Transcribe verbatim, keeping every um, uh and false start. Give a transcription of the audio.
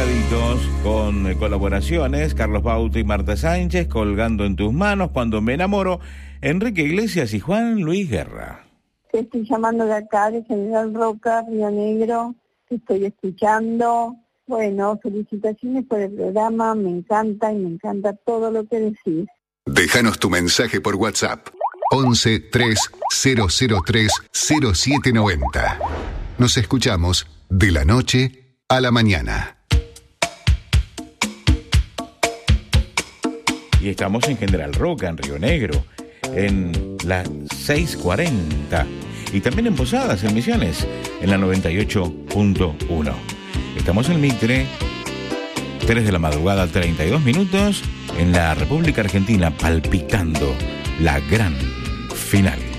pegaditos con eh, colaboraciones, Carlos Bauta y Marta Sánchez, Colgando en tus manos, Cuando me enamoro, Enrique Iglesias y Juan Luis Guerra. Te estoy llamando de acá, de General Roca, Río Negro, te estoy escuchando. Bueno, felicitaciones por el programa, me encanta y me encanta todo lo que decís. Déjanos tu mensaje por WhatsApp. once tres cero cero tres cero siete noventa. Nos escuchamos de la noche a la mañana. Y estamos en General Roca, en Río Negro, en las seis cuarenta. Y también en Posadas, en Misiones, en la noventa y ocho punto uno. Estamos en Mitre, tres de la madrugada, treinta y dos minutos, en la República Argentina, palpitando la gran final.